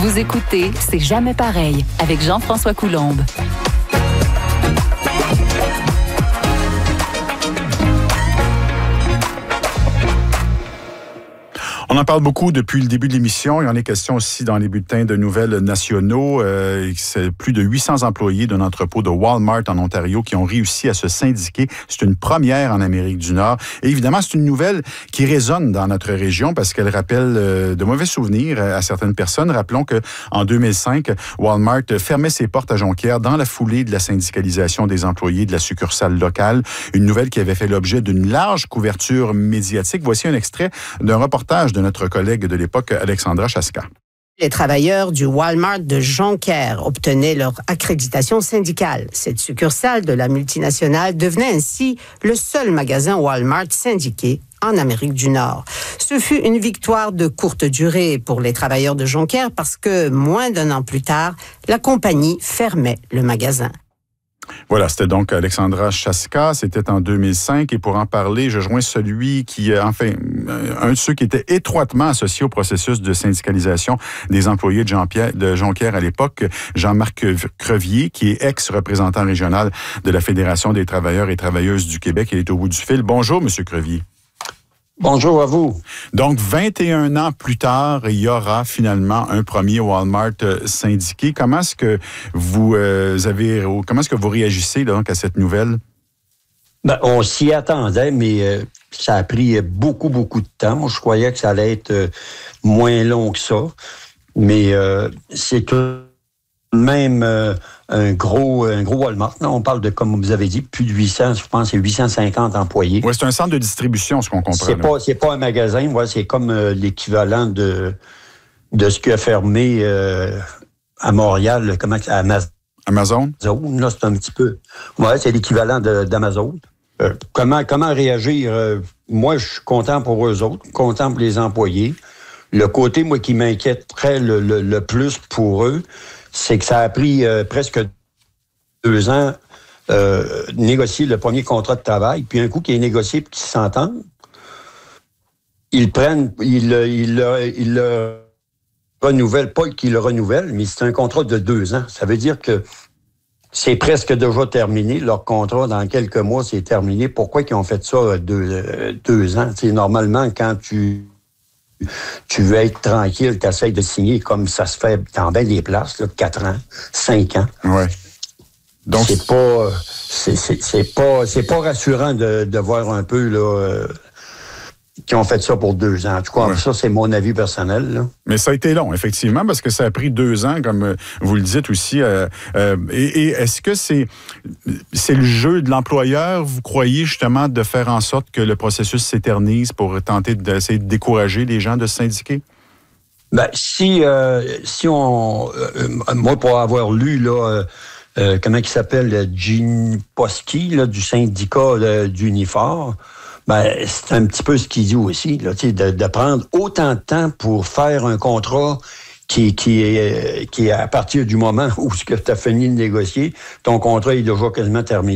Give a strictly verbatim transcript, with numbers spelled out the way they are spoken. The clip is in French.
Vous écoutez C'est jamais pareil avec Jean-François Coulombe. On en parle beaucoup depuis le début de l'émission. Il y en est question aussi dans les bulletins de nouvelles nationaux. Euh, c'est plus de huit cents employés d'un entrepôt de Walmart en Ontario qui ont réussi à se syndiquer. C'est une première en Amérique du Nord. Et évidemment, c'est une nouvelle qui résonne dans notre région parce qu'elle rappelle euh, de mauvais souvenirs à certaines personnes. Rappelons qu'en deux mille cinq, Walmart fermait ses portes à Jonquière dans la foulée de la syndicalisation des employés de la succursale locale. Une nouvelle qui avait fait l'objet d'une large couverture médiatique. Voici un extrait d'un reportage de notre collègue de l'époque, Alexandra Chaska. Les travailleurs du Walmart de Jonquière obtenaient leur accréditation syndicale. Cette succursale de la multinationale devenait ainsi le seul magasin Walmart syndiqué en Amérique du Nord. Ce fut une victoire de courte durée pour les travailleurs de Jonquière parce que, moins d'un an plus tard, la compagnie fermait le magasin. Voilà, c'était donc Alexandra Chaska, c'était en deux mille cinq, et pour en parler, je joins celui qui, enfin, un de ceux qui était étroitement associé au processus de syndicalisation des employés de, Jean-Pierre, de Jonquière à l'époque, Jean-Marc Crevier, qui est ex-représentant régional de la Fédération des travailleurs et travailleuses du Québec. Il est au bout du fil. Bonjour, Monsieur Crevier. Bonjour à vous. Donc, vingt et un ans plus tard, il y aura finalement un premier Walmart syndiqué. Comment est-ce que vous euh, avez, comment est-ce que vous réagissez donc à cette nouvelle? Ben, on s'y attendait, mais euh, ça a pris beaucoup, beaucoup de temps. Moi, je croyais que ça allait être euh, moins long que ça. Mais euh, c'est tout de même euh, un gros un gros Walmart. Là, on parle de, comme vous avez dit, plus de huit cents, je pense, c'est huit cent cinquante employés. Oui, c'est un centre de distribution, ce qu'on comprend. C'est pas, c'est pas un magasin, ouais, c'est comme euh, l'équivalent de, de ce qui a fermé euh, à Montréal, comment, à Amazon. Amazon? Là, c'est un petit peu... Ouais, c'est l'équivalent de, d'Amazon. Euh, comment, comment réagir? Euh, moi, je suis content pour eux autres, content pour les employés. Le côté, moi, qui m'inquiéterait le, le, le plus pour eux, c'est que ça a pris euh, presque deux ans euh, négocier le premier contrat de travail, puis un coup qu'il est négocié et qu'ils s'entendent, ils prennent, ils, ils, ils, ils le renouvellent, pas qu'ils le renouvellent, mais c'est un contrat de deux ans. Ça veut dire que c'est presque déjà terminé. Leur contrat, dans quelques mois, c'est terminé. Pourquoi ils ont fait ça deux, deux ans? C'est normalement, quand tu... Tu veux être tranquille, tu essaies de signer comme ça se fait dans bien des places, là, quatre ans, cinq ans. Ouais. Donc c'est pas c'est, c'est, c'est pas c'est pas rassurant de, de voir un peu là euh, qui ont fait ça pour deux ans. En tout cas, ouais. Ça, c'est mon avis personnel, là. Mais ça a été long, effectivement, parce que ça a pris deux ans, comme vous le dites aussi. Euh, euh, et, et est-ce que c'est, c'est le jeu de l'employeur, vous croyez, justement, de faire en sorte que le processus s'éternise pour tenter d'essayer de décourager les gens de se syndiquer? Ben, si, euh, si on... Euh, moi, pour avoir lu, là... Euh, euh, comment il s'appelle? Gene Posky, là, du syndicat euh, d'Unifor. Ben, c'est un petit peu ce qu'il dit aussi, là, de, de prendre autant de temps pour faire un contrat qui, qui, est, qui est à partir du moment où tu as fini de négocier, ton contrat est déjà quasiment terminé.